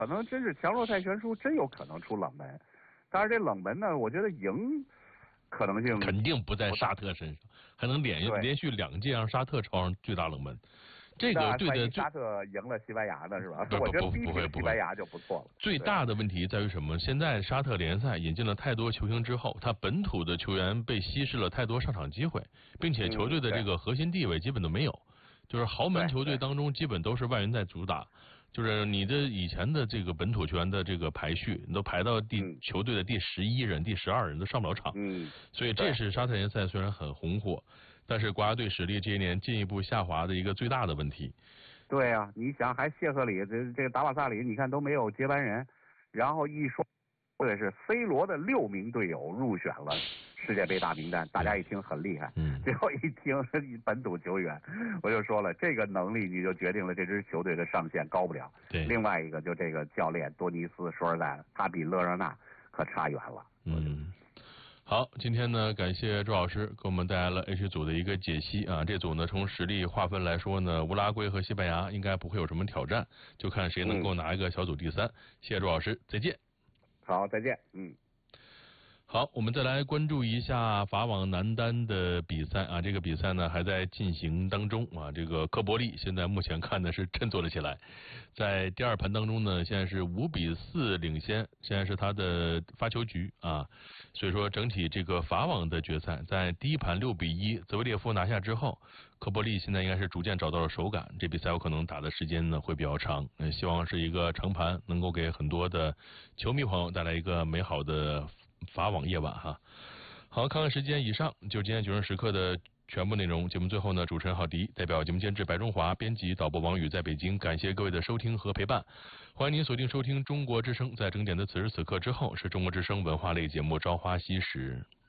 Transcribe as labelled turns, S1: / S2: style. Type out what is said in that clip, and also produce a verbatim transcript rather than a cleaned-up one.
S1: 可能真是强弱赛悬殊，真有可能出冷门。但是这冷门呢，我觉得赢可能性
S2: 肯定不在沙特身上，还能连连续两届让沙特超上最大冷门。这个对的，
S1: 沙特赢了西班牙呢，是吧？
S2: 不
S1: 我觉得
S2: 不不会
S1: 西班牙就不错了。
S2: 最大的问题在于什么？现在沙特联赛引进了太多球星之后，他本土的球员被稀释了太多上场机会，并且球队的这个核心地位基本都没有，就是豪门球队当中基本都是外援在主打。就是你的以前的这个本土球员的这个排序，你都排到第、嗯、球队的第十一人、第十二人都上不了场，
S1: 嗯，
S2: 所以这是沙特联赛虽然很红火，但是国家队实力这些年进一步下滑的一个最大的问题。
S1: 对啊，你想还谢赫里这这个达瓦萨里，你看都没有接班人，然后一说，对是 C 罗的六名队友入选了世界杯大名单，大家一听很厉害，
S2: 嗯，
S1: 最后一听本土球员，我就说了，这个能力你就决定了这支球队的上限高不了。
S2: 对，
S1: 另外一个就这个教练多尼斯，说实在，他比勒热纳可差远了。
S2: 嗯。好，今天呢，感谢周老师给我们带来了 H 组的一个解析啊。这组呢，从实力划分来说呢，乌拉圭和西班牙应该不会有什么挑战，就看谁能够拿一个小组第三。嗯、谢谢周老师，再见。
S1: 好，再见。嗯。
S2: 好，我们再来关注一下法网男单的比赛啊，这个比赛呢还在进行当中啊。这个科博利现在目前看的是振作了起来，在第二盘当中呢，现在是五比四领先，现在是他的发球局啊。所以说整体这个法网的决赛，在第一盘六比一泽维列夫拿下之后，科博利现在应该是逐渐找到了手感，这比赛有可能打的时间呢会比较长，嗯，希望是一个成盘，能够给很多的球迷朋友带来一个美好的法网夜晚哈。好，看看时间，以上就是今天九人时刻的全部内容。节目最后呢，主持人郝迪代表节目监制白中华，编辑导播王宇在北京，感谢各位的收听和陪伴。欢迎您锁定收听中国之声，在整点的此时此刻之后是中国之声文化类节目《朝花夕拾》。